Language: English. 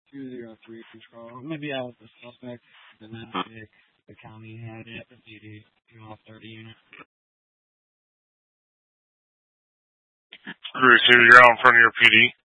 203 control. Maybe I was the suspect. The medic, the county had it. The PD, 30 units. Bruce, you're out in front of your PD.